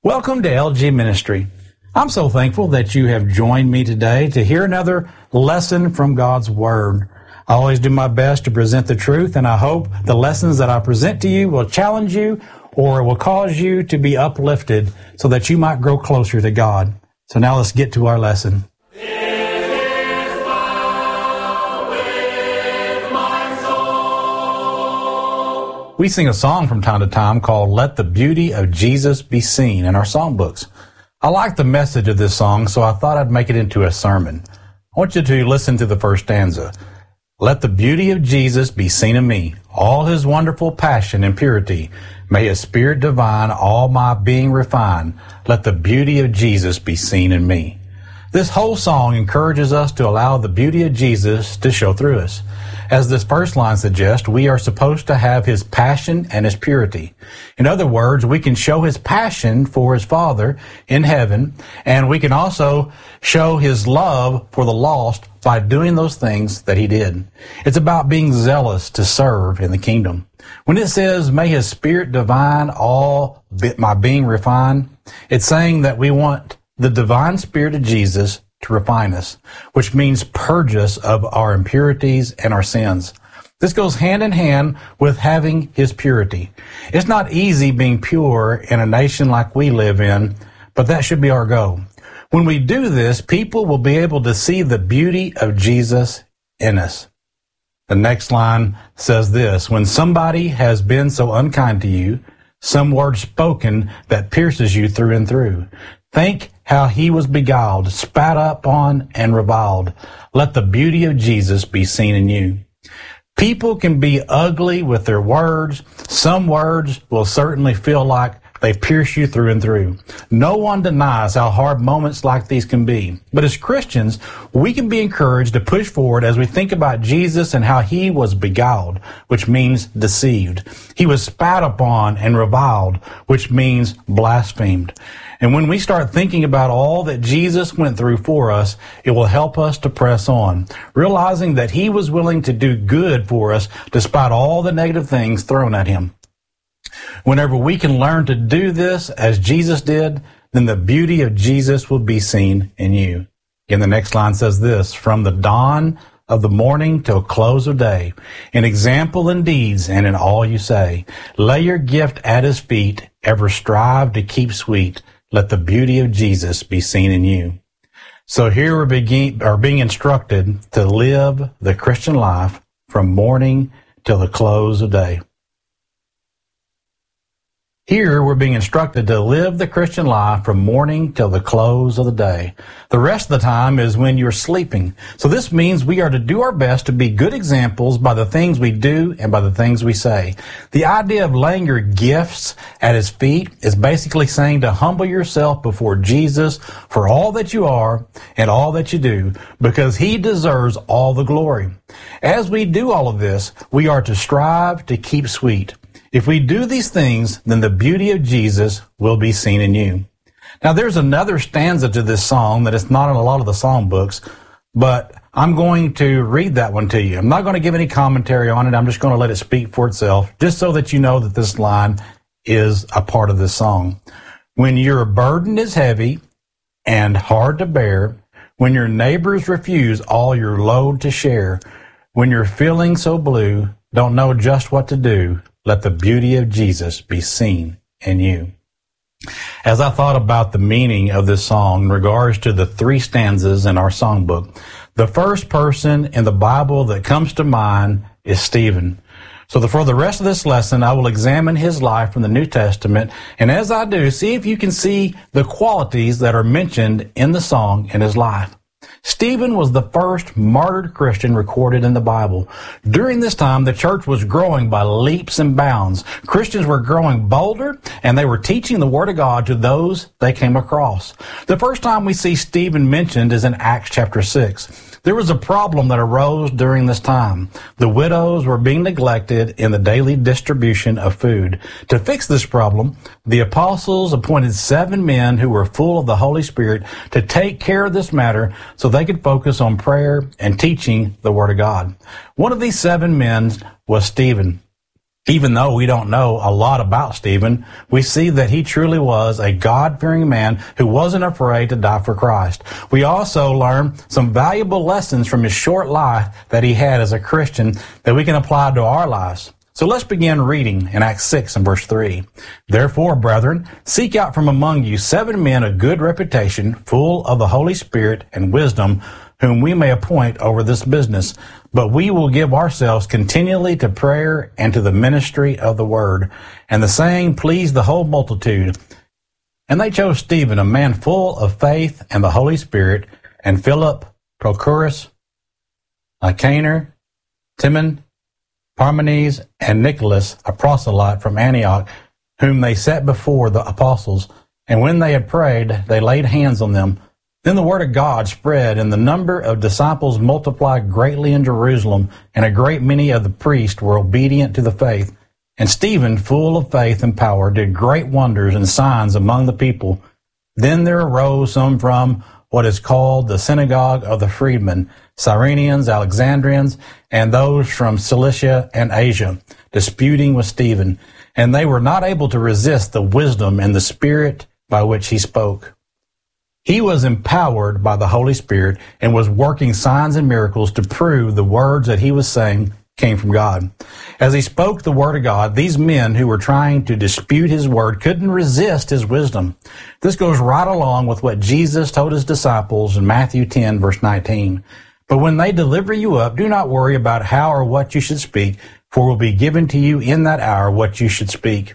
Welcome to LG Ministry. I'm so thankful that you have joined me today to hear another lesson from God's Word. I always do my best to present the truth, and I hope the lessons that I present to you will challenge you or will cause you to be uplifted so that you might grow closer to God. So now let's get to our lesson. We sing a song from time to time called Let the Beauty of Jesus Be Seen in our songbooks. I like the message of this song, so I thought I'd make it into a sermon. I want you to listen to the first stanza. Let the beauty of Jesus be seen in me, all his wonderful passion and purity. May his spirit divine all my being refine. Let the beauty of Jesus be seen in me. This whole song encourages us to allow the beauty of Jesus to show through us. As this first line suggests, we are supposed to have his passion and his purity. In other words, we can show his passion for his Father in heaven, and we can also show his love for the lost by doing those things that he did. It's about being zealous to serve in the kingdom. When it says, may his spirit divine all my being refine, it's saying that we want the divine spirit of Jesus to refine us, which means purge us of our impurities and our sins. This goes hand in hand with having his purity. It's not easy being pure in a nation like we live in, but that should be our goal. When we do this, people will be able to see the beauty of Jesus in us. The next line says this, when somebody has been so unkind to you, some word spoken that pierces you through and through, think how he was beguiled, spat upon, and reviled. Let the beauty of Jesus be seen in you. People can be ugly with their words. Some words will certainly feel like they pierce you through and through. No one denies how hard moments like these can be. But as Christians, we can be encouraged to push forward as we think about Jesus and how he was beguiled, which means deceived. He was spat upon and reviled, which means blasphemed. And when we start thinking about all that Jesus went through for us, it will help us to press on, realizing that he was willing to do good for us despite all the negative things thrown at him. Whenever we can learn to do this as Jesus did, then the beauty of Jesus will be seen in you. Again, the next line says this, from the dawn of the morning till close of day, in example in deeds and in all you say, lay your gift at his feet, ever strive to keep sweet. Let the beauty of Jesus be seen in you. So here we're being instructed to live the Christian life from morning till the close of day. Here we're being instructed to live the Christian life from morning till the close of the day. The rest of the time is when you're sleeping. So this means we are to do our best to be good examples by the things we do and by the things we say. The idea of laying your gifts at his feet is basically saying to humble yourself before Jesus for all that you are and all that you do, because he deserves all the glory. As we do all of this, we are to strive to keep sweet. If we do these things, then the beauty of Jesus will be seen in you. Now, there's another stanza to this song that is not in a lot of the song books, but I'm going to read that one to you. I'm not going to give any commentary on it. I'm just going to let it speak for itself, just so that you know that this line is a part of this song. When your burden is heavy and hard to bear, when your neighbors refuse all your load to share, when you're feeling so blue, don't know just what to do, let the beauty of Jesus be seen in you. As I thought about the meaning of this song in regards to the three stanzas in our songbook, the first person in the Bible that comes to mind is Stephen. So for the rest of this lesson, I will examine his life from the New Testament, and as I do, see if you can see the qualities that are mentioned in the song in his life. Stephen was the first martyred Christian recorded in the Bible. During this time, the church was growing by leaps and bounds. Christians were growing bolder, and they were teaching the Word of God to those they came across. The first time we see Stephen mentioned is in Acts chapter 6. There was a problem that arose during this time. The widows were being neglected in the daily distribution of food. To fix this problem, the apostles appointed 7 men who were full of the Holy Spirit to take care of this matter so they could focus on prayer and teaching the Word of God. One of these 7 men was Stephen. Even though we don't know a lot about Stephen, we see that he truly was a God-fearing man who wasn't afraid to die for Christ. We also learn some valuable lessons from his short life that he had as a Christian that we can apply to our lives. So let's begin reading in Acts 6 and verse 3. Therefore, brethren, seek out from among you 7 men of good reputation, full of the Holy Spirit and wisdom, whom we may appoint over this business. But we will give ourselves continually to prayer and to the ministry of the word. And the saying pleased the whole multitude. And they chose Stephen, a man full of faith and the Holy Spirit, and Philip, Prochorus, Nicanor, Timon, Parmenes, and Nicholas, a proselyte from Antioch, whom they set before the apostles. And when they had prayed, they laid hands on them. Then the word of God spread, and the number of disciples multiplied greatly in Jerusalem, and a great many of the priests were obedient to the faith. And Stephen, full of faith and power, did great wonders and signs among the people. Then there arose some from what is called the synagogue of the freedmen, Cyrenians, Alexandrians, and those from Cilicia and Asia, disputing with Stephen. And they were not able to resist the wisdom and the spirit by which he spoke. He was empowered by the Holy Spirit and was working signs and miracles to prove the words that he was saying came from God. As he spoke the word of God, these men who were trying to dispute his word couldn't resist his wisdom. This goes right along with what Jesus told his disciples in Matthew 10, verse 19. But when they deliver you up, do not worry about how or what you should speak, for it will be given to you in that hour what you should speak.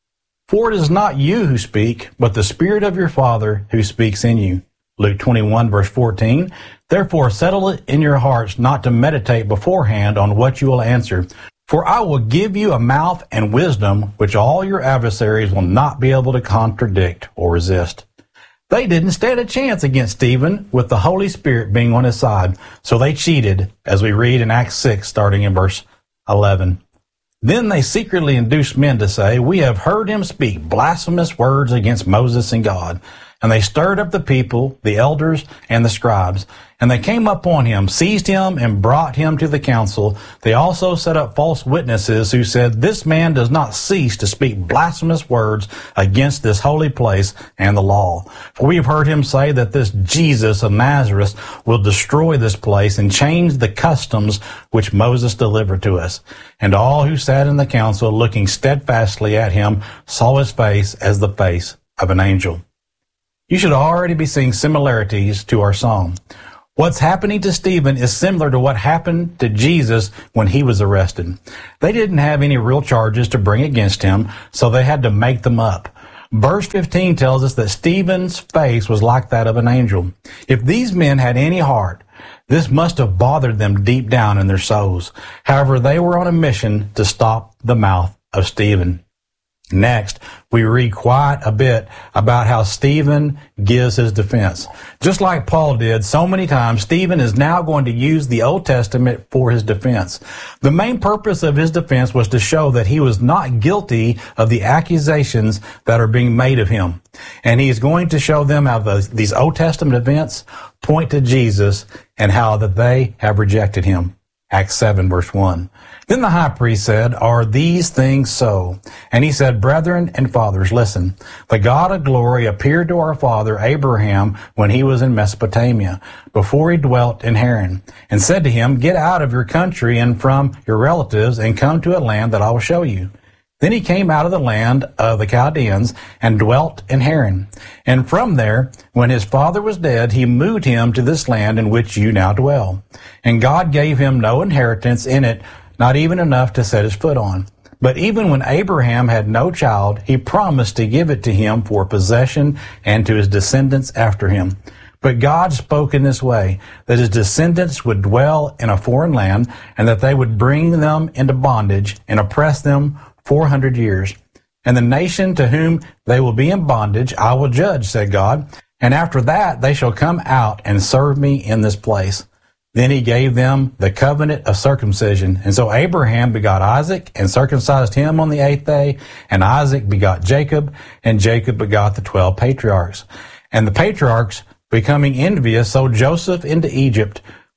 For it is not you who speak, but the Spirit of your Father who speaks in you. Luke 21, verse 14. Therefore settle it in your hearts not to meditate beforehand on what you will answer. For I will give you a mouth and wisdom which all your adversaries will not be able to contradict or resist. They didn't stand a chance against Stephen with the Holy Spirit being on his side, so they cheated, as we read in Acts 6, starting in verse 11. Then they secretly induced men to say, we have heard him speak blasphemous words against Moses and God. And they stirred up the people, the elders, and the scribes. And they came up on him, seized him, and brought him to the council. They also set up false witnesses who said, this man does not cease to speak blasphemous words against this holy place and the law. For we have heard him say that this Jesus of Nazareth will destroy this place and change the customs which Moses delivered to us. And all who sat in the council, looking steadfastly at him, saw his face as the face of an angel. You should already be seeing similarities to our song. What's happening to Stephen is similar to what happened to Jesus when he was arrested. They didn't have any real charges to bring against him, so they had to make them up. Verse 15 tells us that Stephen's face was like that of an angel. If these men had any heart, this must have bothered them deep down in their souls. However, they were on a mission to stop the mouth of Stephen. Next, we read quite a bit about how Stephen gives his defense. Just like Paul did so many times, Stephen is now going to use the Old Testament for his defense. The main purpose of his defense was to show that he was not guilty of the accusations that are being made of him. And he is going to show them how these Old Testament events point to Jesus and how that they have rejected him. Acts 7, verse 1. Then the high priest said, are these things so? And he said, brethren and fathers, listen. The God of glory appeared to our father Abraham when he was in Mesopotamia, before he dwelt in Haran, and said to him, get out of your country and from your relatives and come to a land that I will show you. Then he came out of the land of the Chaldeans and dwelt in Haran. And from there, when his father was dead, he moved him to this land in which you now dwell. And God gave him no inheritance in it, not even enough to set his foot on. But even when Abraham had no child, he promised to give it to him for possession and to his descendants after him. But God spoke in this way, that his descendants would dwell in a foreign land, and that they would bring them into bondage and oppress them 400 years. And the nation to whom they will be in bondage I will judge, said God. And after that they shall come out and serve me in this place. Then he gave them the covenant of circumcision. And so Abraham begot Isaac and circumcised him on the 8th day. And Isaac begot Jacob, and Jacob begot the 12 patriarchs. And the patriarchs, becoming envious, sold Joseph into Egypt,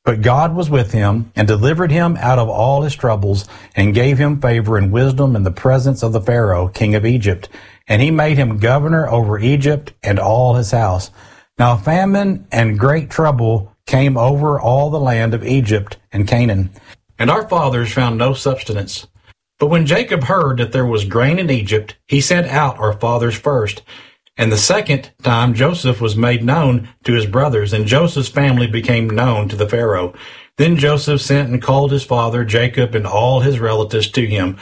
But God was with him and delivered him out of all his troubles and gave him favor and wisdom in the presence of the Pharaoh, king of Egypt. And he made him governor over Egypt and all his house. Now famine and great trouble came over all the land of Egypt and Canaan. And our fathers found no subsistence. But when Jacob heard that there was grain in Egypt, he sent out our fathers first. And the second time Joseph was made known to his brothers, and Joseph's family became known to the Pharaoh. Then Joseph sent and called his father Jacob and all his relatives to him,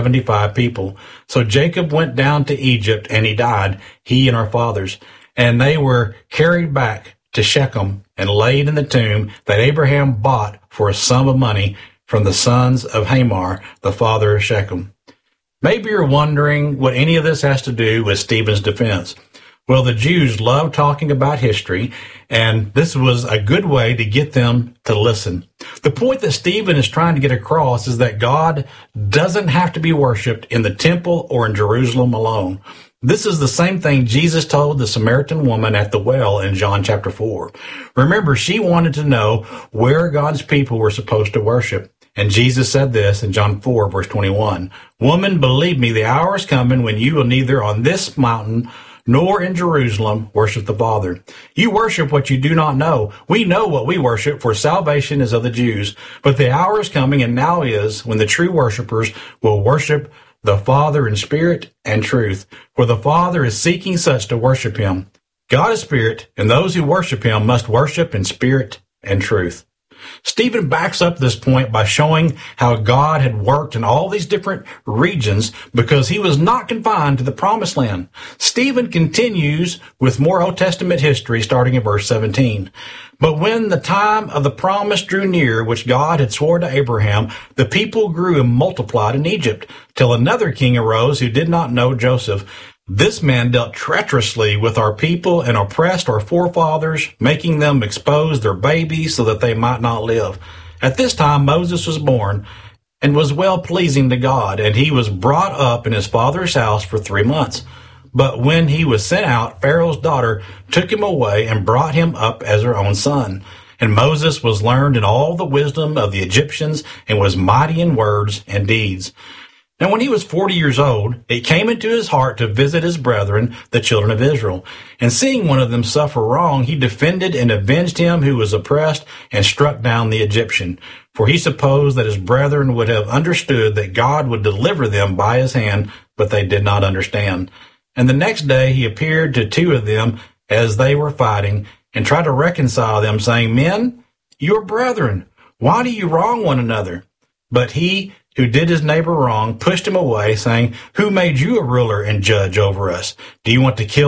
75 people. So Jacob went down to Egypt, and he died, he and our fathers. And they were carried back to Shechem and laid in the tomb that Abraham bought for a sum of money from the sons of Hamor, the father of Shechem. Maybe you're wondering what any of this has to do with Stephen's defense. Well, the Jews love talking about history, and this was a good way to get them to listen. The point that Stephen is trying to get across is that God doesn't have to be worshipped in the temple or in Jerusalem alone. This is the same thing Jesus told the Samaritan woman at the well in John chapter 4. Remember, she wanted to know where God's people were supposed to worship. And Jesus said this in John 4, verse 21. Woman, believe me, the hour is coming when you will neither on this mountain nor in Jerusalem worship the Father. You worship what you do not know. We know what we worship, for salvation is of the Jews. But the hour is coming, and now is, when the true worshipers will worship the Father in spirit and truth. For the Father is seeking such to worship him. God is spirit, and those who worship him must worship in spirit and truth. Stephen backs up this point by showing how God had worked in all these different regions because he was not confined to the promised land. Stephen continues with more Old Testament history starting in verse 17. But when the time of the promise drew near, which God had sworn to Abraham, the people grew and multiplied in Egypt, till another king arose who did not know Joseph. This man dealt treacherously with our people and oppressed our forefathers, making them expose their babies so that they might not live. At this time Moses was born and was well pleasing to God, and he was brought up in his father's house for 3 months. But when he was sent out, Pharaoh's daughter took him away and brought him up as her own son. And Moses was learned in all the wisdom of the Egyptians and was mighty in words and deeds. Now when he was 40 years old, it came into his heart to visit his brethren, the children of Israel. And seeing one of them suffer wrong, he defended and avenged him who was oppressed and struck down the Egyptian. For he supposed that his brethren would have understood that God would deliver them by his hand, but they did not understand. And the next day he appeared to 2 of them as they were fighting and tried to reconcile them, saying, Men, you are brethren. Why do you wrong one another? But he who did his neighbor wrong pushed him away, saying, Who made you a ruler and judge over us? Do you want to kill